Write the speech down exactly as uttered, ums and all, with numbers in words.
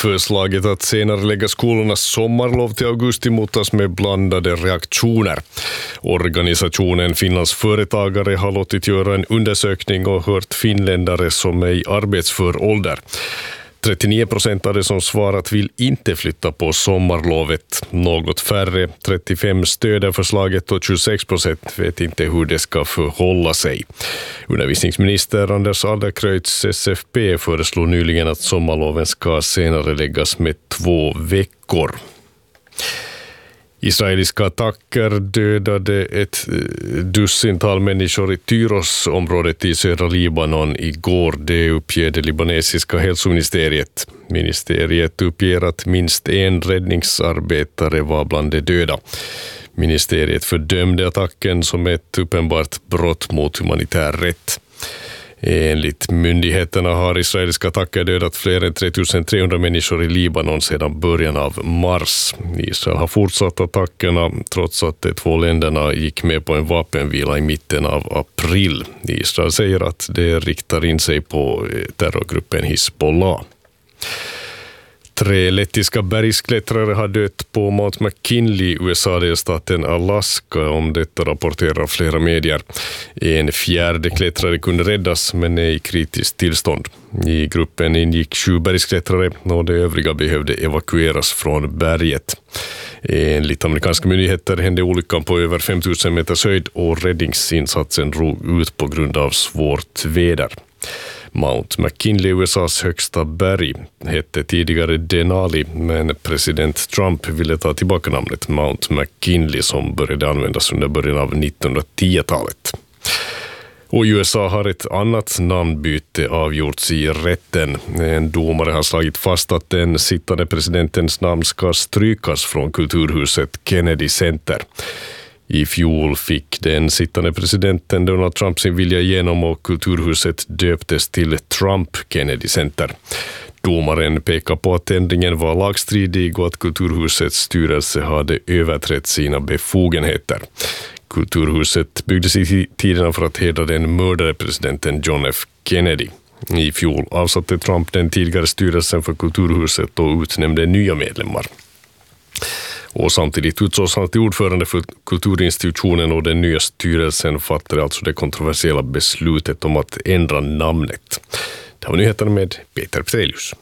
Förslaget att senare lägga skolornas sommarlov till augusti mottas med blandade reaktioner. Organisationen Finlands företagare har låtit göra en undersökning och hört finländare som är i arbetsför ålder. trettionio procent av de som svarat vill inte flytta på sommarlovet. Något färre, trettiofem, stöder förslaget och tjugosex procent vet inte hur det ska förhålla sig. Undervisningsminister Anders Adlercreutz S F P föreslår nyligen att sommarloven ska senare läggas med två veckor. Israeliska attacker dödade ett dussintal människor i Tyros-området i södra Libanon igår. Det uppger det libanesiska hälsoministeriet. Ministeriet uppger att minst en räddningsarbetare var bland de döda. Ministeriet fördömde attacken som ett uppenbart brott mot humanitär rätt. Enligt myndigheterna har israeliska attacker dödat fler än tre tusen trehundra människor i Libanon sedan början av mars. Israel har fortsatt attackerna trots att de två länderna gick med på en vapenvila i mitten av april. Israel säger att det riktar in sig på terrorgruppen Hezbollah. Tre lettiska bergsklättrare har dött på Mount McKinley i U S A-delstaten Alaska, om detta rapporterar flera medier. En fjärde klättrare kunde räddas men är i kritiskt tillstånd. I gruppen ingick sju bergsklättrare och de övriga behövde evakueras från berget. Enligt amerikanska myndigheter hände olyckan på över fem tusen meters höjd och räddningsinsatsen drog ut på grund av svårt väder. Mount McKinley, U S A:s högsta berg, hette tidigare Denali, men president Trump ville ta tillbaka namnet Mount McKinley som började användas under början av nittonhundratio-talet. Och i U S A har ett annat namnbyte avgjorts i rätten. En domare har slagit fast att den sittande presidentens namn ska strykas från kulturhuset Kennedy Center. I fjol fick den sittande presidenten Donald Trump sin vilja igenom och kulturhuset döptes till Trump Kennedy Center. Domaren pekar på att ändringen var lagstridig och att kulturhusets styrelse hade överträtt sina befogenheter. Kulturhuset byggdes i tiderna för att hedra den mördade presidenten John F. Kennedy. I fjol avsatte Trump den tidigare styrelsen för kulturhuset och utnämnde nya medlemmar. Och samtidigt utsågs han till ordförande för kulturinstitutionen och den nya styrelsen fattade alltså det kontroversiella beslutet om att ändra namnet. Det var nyheterna med Peter Petrelius.